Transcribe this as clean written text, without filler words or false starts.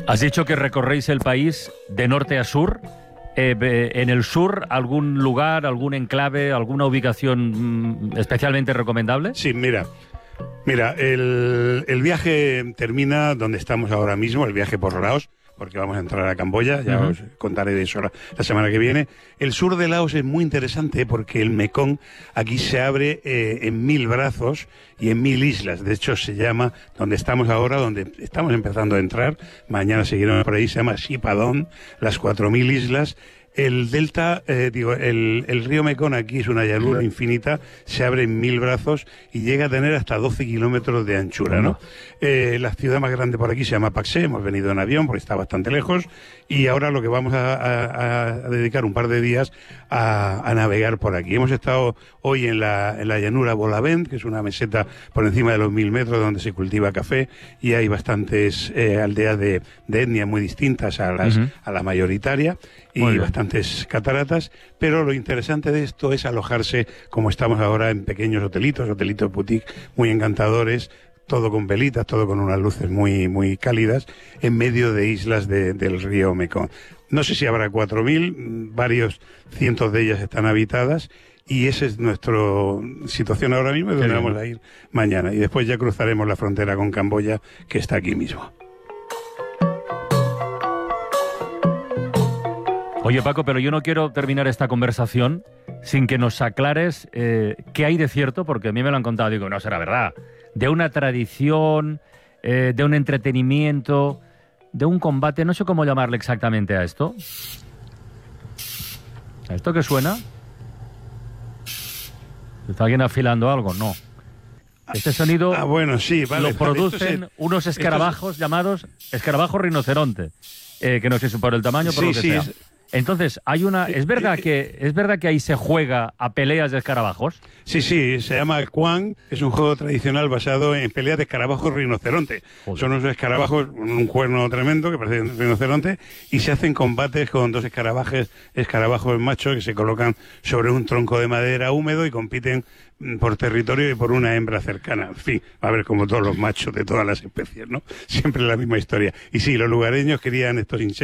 Has dicho que recorréis el país de norte a sur. En el sur, ¿algún lugar, algún enclave, alguna ubicación especialmente recomendable? Sí, mira, el viaje termina donde estamos ahora mismo, el viaje por Laos, porque vamos a entrar a Camboya, ya os contaré de eso la semana que viene. El sur de Laos es muy interesante porque el Mekong aquí se abre en 1000 brazos y en 1000 islas. De hecho, se llama, donde estamos ahora, donde estamos empezando a entrar, mañana seguiremos por ahí, se llama Sipadón, las 4000 islas. El delta, el río Mekong aquí es una llanura infinita, se abre en 1000 brazos y llega a tener hasta 12 kilómetros de anchura, ¿no? La ciudad más grande por aquí se llama Paksé, hemos venido en avión porque está bastante lejos y ahora lo que vamos a dedicar un par de días a navegar por aquí. Hemos estado hoy en la llanura Bolabend, que es una meseta por encima de los 1000 metros donde se cultiva café y hay bastantes aldeas de etnia muy distintas a la mayoritaria y bastantes cataratas, pero lo interesante de esto es alojarse, como estamos ahora, en pequeños hotelitos boutique muy encantadores, todo con velitas, todo con unas luces muy, muy cálidas, en medio de islas del río Mekong. No sé si habrá 4000, varios cientos de ellas están habitadas, y esa es nuestra situación ahora mismo, donde vamos a ir mañana. Y después ya cruzaremos la frontera con Camboya, que está aquí mismo. Oye, Paco, pero yo no quiero terminar esta conversación sin que nos aclares qué hay de cierto, porque a mí me lo han contado, digo, no será verdad, de una tradición, de un entretenimiento, de un combate, no sé cómo llamarle exactamente a esto. ¿A esto qué suena? ¿Está alguien afilando algo? No. Este sonido bueno, sí, vale, lo producen unos escarabajos llamados escarabajos rinoceronte, que no sé si por el tamaño, por lo que sea. Entonces, ¿es verdad que ahí se juega a peleas de escarabajos? Sí, se llama Kwang, es un juego tradicional basado en peleas de escarabajos rinoceronte. Joder. Son unos escarabajos, un cuerno tremendo que parece un rinoceronte, y se hacen combates con dos escarabajos machos que se colocan sobre un tronco de madera húmedo y compiten por territorio y por una hembra cercana. En fin, va a ver como todos los machos de todas las especies, ¿no? Siempre la misma historia. Y sí, los lugareños querían estos insectos